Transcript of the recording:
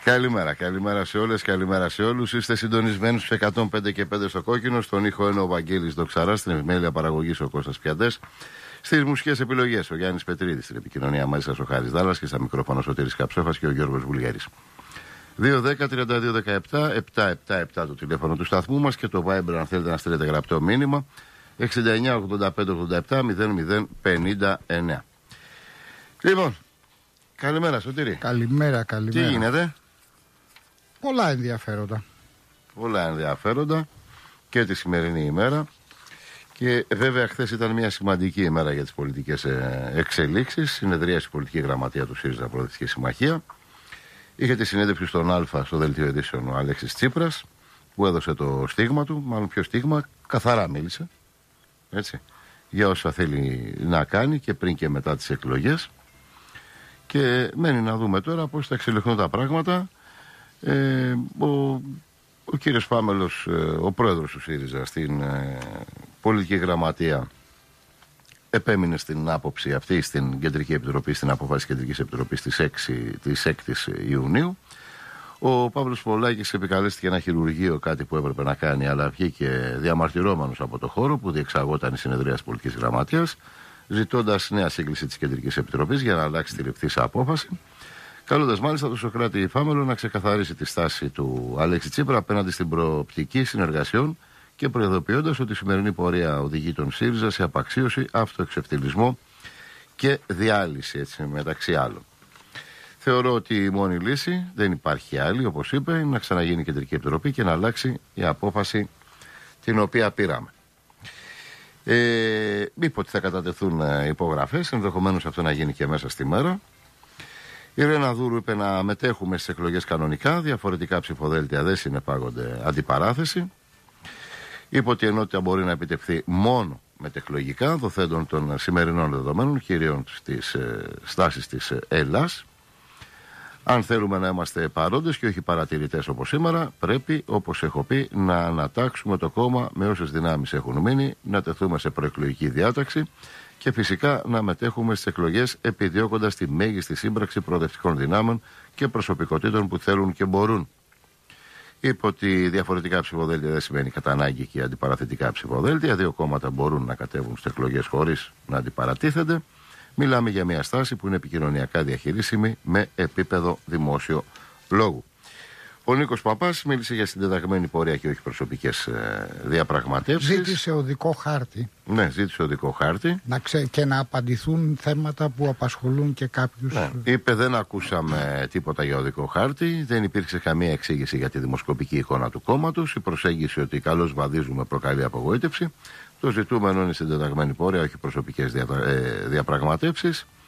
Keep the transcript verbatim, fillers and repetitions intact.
Καλημέρα, καλημέρα σε όλες, καλημέρα σε όλους. Είστε συντονισμένοι στους εκατόν πέντε και πέντε στο Κόκκινο. Στον ήχο είναι ο Βαγγέλης Δοξαράς, στην επιμέλεια παραγωγής ο Κώστας Πιαντές. Στις μουσικές επιλογές ο Γιάννης Πετρίδης, στην επικοινωνία μαζί σας ο Χάρης Δάλλας και στα μικρόφωνα ο Σωτήρης Καψέφας και ο Γιώργος Βουλγέρης. δύο δέκα τριάντα δύο δεκαεπτά επτακόσια εβδομήντα επτά το τηλέφωνο του σταθμού μας και το Viber αν θέλετε να στείλετε γραπτό μήνυμα εξήντα εννιά ογδόντα πέντε ογδόντα επτά μηδέν μηδέν πενήντα εννέα. Λοιπόν, καλημέρα Σωτήρη. Καλημέρα, καλημέρα. Τι γίνεται? Πολλά ενδιαφέροντα. Πολλά ενδιαφέροντα και τη σημερινή ημέρα. Και βέβαια χθες ήταν μια σημαντική ημέρα για τις πολιτικές εξελίξεις. Συνεδρίασε η πολιτική γραμματεία του ΣΥΡΙΖΑ Προοδευτική Συμμαχία. Είχε τη συνέντευξη στον Α στο δελτίο ειδήσεων ο Αλέξης Τσίπρας, που έδωσε το στίγμα του, μάλλον ποιο στίγμα, καθαρά μίλησε. Έτσι, για όσα θέλει να κάνει και πριν και μετά τις εκλογές. Και μένει να δούμε τώρα πώς θα εξελιχθούν τα πράγματα. Ε, ο, ο κύριος Φάμελος, ο πρόεδρος του ΣΥΡΙΖΑ στην ε, πολιτική γραμματεία, επέμεινε στην άποψη αυτή στην Κεντρική Επιτροπή, στην απόφαση Κεντρικής Επιτροπής της, έξι, της έκτη Ιουνίου. Ο Παύλος Πολάκης επικαλέστηκε ένα χειρουργείο, κάτι που έπρεπε να κάνει, αλλά βγήκε διαμαρτυρόμενος από το χώρο που διεξαγόταν η συνεδρία της πολιτικής γραμματείας, ζητώντας νέα σύγκληση της Κεντρικής Επιτροπής για να αλλάξει τη ληφθήσα απόφαση. Καλώντας μάλιστα τον Σωκράτη Φάμελο να ξεκαθαρίσει τη στάση του Αλέξη Τσίπρα απέναντι στην προοπτική συνεργασιών και προειδοποιώντας ότι η σημερινή πορεία οδηγεί τον ΣΥΡΙΖΑ σε απαξίωση, αυτοεξευτελισμό και διάλυση, έτσι, μεταξύ άλλων. Θεωρώ ότι η μόνη λύση, δεν υπάρχει άλλη, όπως είπε, είναι να ξαναγίνει η Κεντρική Επιτροπή και να αλλάξει η απόφαση την οποία πήραμε. Ε, είπε ότι θα κατατεθούν υπογραφές, ενδεχομένως αυτό να γίνει και μέσα στη μέρα. Η Ρένα Δούρου είπε να μετέχουμε στις εκλογές κανονικά, διαφορετικά ψηφοδέλτια δεν συνεπάγονται αντιπαράθεση. Είπε ότι η ενότητα μπορεί να επιτευχθεί μόνο μετεκλογικά, δοθέντων των σημερινών δεδομένων, κυρίως στις ε, στάσεις της Ελλάς. Αν θέλουμε να είμαστε παρόντες και όχι παρατηρητές όπως σήμερα, πρέπει, όπως έχω πει, να ανατάξουμε το κόμμα με όσες δυνάμεις έχουν μείνει, να τεθούμε σε προεκλογική διάταξη και φυσικά να μετέχουμε στις εκλογές επιδιώκοντας τη μέγιστη σύμπραξη προοδευτικών δυνάμεων και προσωπικότητων που θέλουν και μπορούν. Είπε ότι διαφορετικά ψηφοδέλτια δεν σημαίνει κατά ανάγκη και αντιπαραθετικά ψηφοδέλτια. Δύο κόμματα μπορούν να κατέβουν στις εκλογές χωρίς να αντιπαρατίθενται. Μιλάμε για μια στάση που είναι επικοινωνιακά διαχειρίσιμη με επίπεδο δημόσιο λόγου. Ο Νίκος Παπάς μίλησε για συντεταγμένη πορεία και όχι προσωπικές ε, διαπραγματεύσεις. Ζήτησε οδικό χάρτη. Ναι, ζήτησε οδικό χάρτη. Να ξέ, και να απαντηθούν θέματα που απασχολούν και κάποιους. Ναι. Είπε δεν ακούσαμε τίποτα για οδικό χάρτη, δεν υπήρξε καμία εξήγηση για τη δημοσκοπική εικόνα του κόμματος. Η προσέγγιση ότι καλώς βαδίζουμε προκαλεί απογοήτευση. Το ζητούμενο είναι συντεταγμένη πορεία, όχι προσωπικές δια, ε, διαπραγματεύσεις.